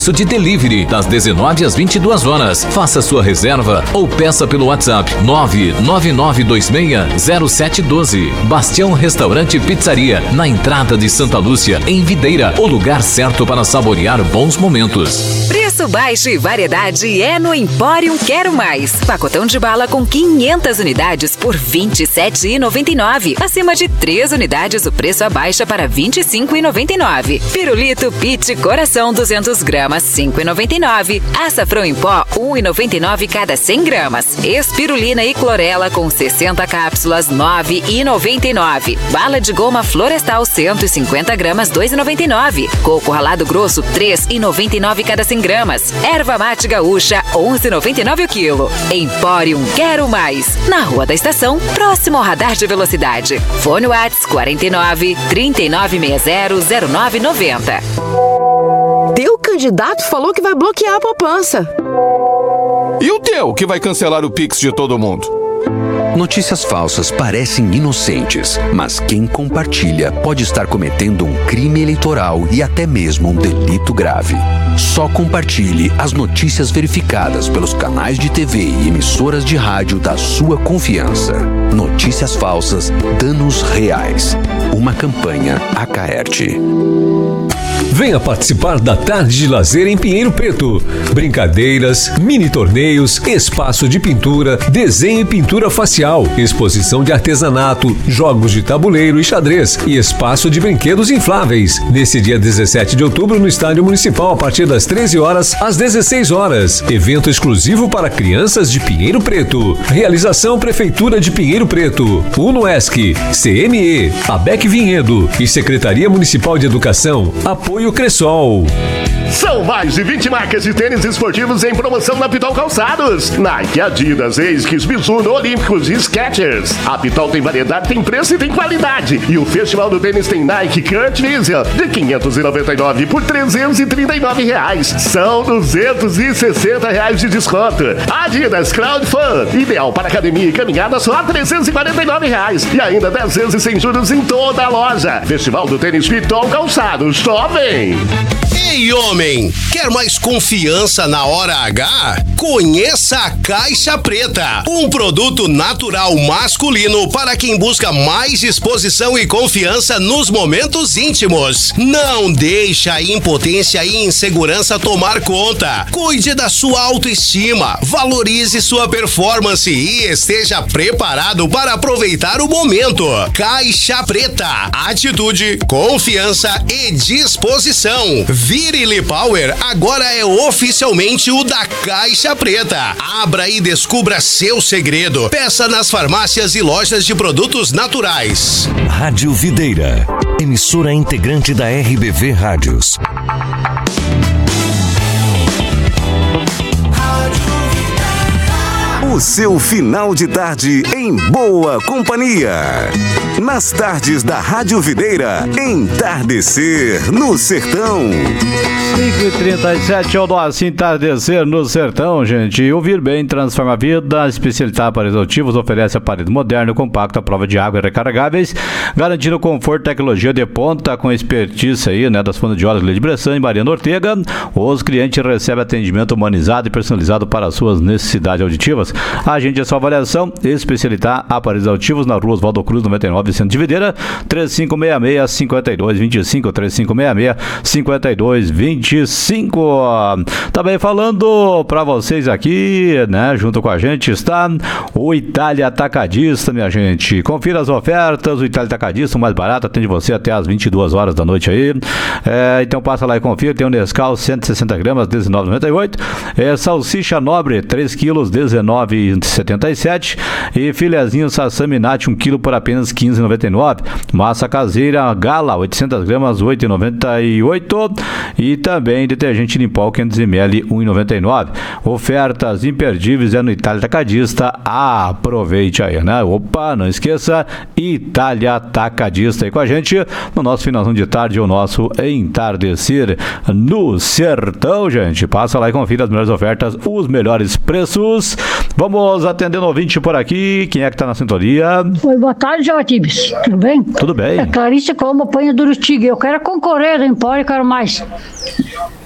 De delivery das 19 às 22 horas. Faça sua reserva ou peça pelo WhatsApp 999260712. Bastião Restaurante e Pizzaria, na entrada de Santa Lúcia, em Videira, o lugar certo para saborear bons momentos. Preço baixo e variedade é no Empório Quero Mais. Pacotão de bala com 500 unidades por R$ 27,99. Acima de 3 unidades, o preço abaixa para R$ 25,99. Pirulito Pit Coração 200 gramas, R$ 5,99. Açafrão em pó, R$ 1,99 cada 100 gramas. Espirulina e clorela com 60 cápsulas, R$ 9,99. Bala de goma florestal 150 gramas, R$ 2,99. Coco ralado grosso, R$ 3,99 cada 100 gramas. Erva mate gaúcha, R$ 11,99 o quilo. Empório Quero Mais. Na Rua da Estação, próximo ao radar de velocidade. Fone Whats 49 3960 0990. Teu candidato falou que vai bloquear a poupança. E o teu, que vai cancelar o Pix de todo mundo? Notícias falsas parecem inocentes, mas quem compartilha pode estar cometendo um crime eleitoral e até mesmo um delito grave. Só compartilhe as notícias verificadas pelos canais de TV e emissoras de rádio da sua confiança. Notícias falsas, danos reais. Uma campanha Acaerte. Venha participar da tarde de lazer em Pinheiro Preto. Brincadeiras, mini torneios, espaço de pintura, desenho e pintura facial, exposição de artesanato, jogos de tabuleiro e xadrez e espaço de brinquedos infláveis. Nesse dia 17 de outubro no Estádio Municipal a partir das 13 horas às 16 horas. Evento exclusivo para crianças de Pinheiro Preto. Realização Prefeitura de Pinheiro Preto, UNOESC, CME, ABEC Vinhedo e Secretaria Municipal de Educação. Apoio Cressol. São mais de 20 marcas de tênis esportivos em promoção na Pitol Calçados. Nike, Adidas, Asics, Mizuno, Olímpicos e Skechers. A Pitol tem variedade, tem preço e tem qualidade. E o Festival do Tênis tem Nike Kurt Vision de R$599 por R$339. São R$260 de desconto. Adidas Cloud Fun, ideal para academia e caminhada, só R$349. E ainda 10 vezes sem juros em toda a loja. Festival do Tênis Pitol Calçados. Só vem! Ei, homem, quer mais confiança na hora H? Conheça a Caixa Preta, um produto natural masculino para quem busca mais disposição e confiança nos momentos íntimos. Não deixe a impotência e insegurança tomar conta. Cuide da sua autoestima, valorize sua performance e esteja preparado para aproveitar o momento. Caixa Preta, atitude, confiança e disposição. Virile Power agora é oficialmente o da Caixa Preta. Abra e descubra seu segredo. Peça nas farmácias e lojas de produtos naturais. Rádio Videira, emissora integrante da RBV Rádios. O seu final de tarde em boa companhia. Nas tardes da Rádio Videira, Entardecer no Sertão. 5h37 é o nosso Entardecer no Sertão, gente. Ouvir bem transforma a vida. Especializar aparelhos auditivos, oferece aparelho moderno, compacto, à prova de água e recarregáveis, garantindo conforto e tecnologia de ponta, com expertise aí, né, das fonoaudiólogas Leide Bressan e Mariana Ortega. Os clientes recebem atendimento humanizado e personalizado para as suas necessidades auditivas. Agende a sua avaliação. Especializar aparelhos auditivos na rua Oswaldo Cruz, 99, Centro de Videira, 3566-5225, 3566-5225. Também falando para vocês aqui, né, junto com a gente está o Itália Atacadista, minha gente. Confira as ofertas. O Itália Atacadista, o mais barato, atende você até às 22 horas da noite aí. Então passa lá e confira. Tem o Nescau 160 gramas, R$19,98. Salsicha nobre, 3 quilos, R$19,77. E filezinho Sassami Nati, 1 quilo por apenas R$15,99. Massa caseira Gala, 800 gramas, R$8,98. E também detergente Limpol 500ml, R$1,99. Ofertas imperdíveis é no Itália Atacadista. Aproveite aí, né? Opa, não esqueça, Itália Atacadista aí com a gente no nosso finalzinho de tarde, o nosso Entardecer no Sertão, gente. Passa lá e confira as melhores ofertas, os melhores preços. Vamos atendendo o ouvinte por aqui. Quem é que tá na sintonia? Oi, boa tarde, Joatibes. Tudo bem? Tudo bem. É Clarice Colombo, Panha do Urutiga. Eu quero concorrer do Empório, quero mais.